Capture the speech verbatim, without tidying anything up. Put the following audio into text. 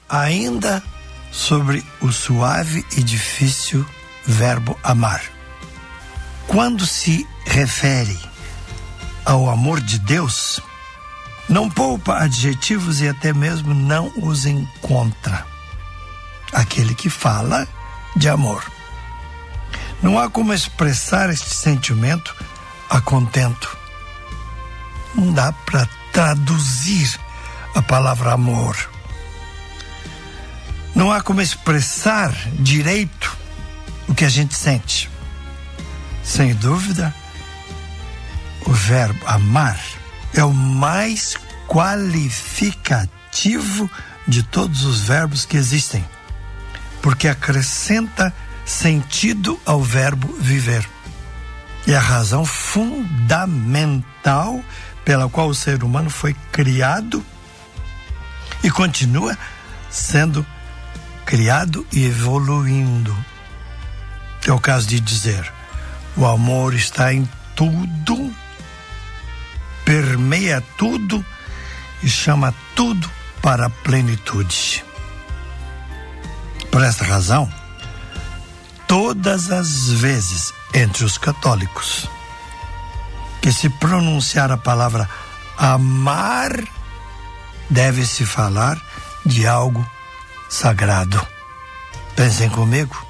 ainda sobre o suave e difícil verbo amar. Quando se refere ao amor de Deus, não poupa adjetivos e até mesmo não os encontra aquele que fala de amor. Não há como expressar este sentimento a contento. Não dá para traduzir a palavra amor. Não há como expressar direito o que a gente sente. Sem dúvida, o verbo amar é o mais qualificativo de todos os verbos que existem, porque acrescenta sentido ao verbo viver. É a razão fundamental pela qual o ser humano foi criado e continua sendo criado e evoluindo. É o caso de dizer: o amor está em tudo, permeia tudo e chama tudo para a plenitude. Por esta razão, todas as vezes entre os católicos que se pronunciar a palavra amar, deve-se falar de algo sagrado. Pensem comigo.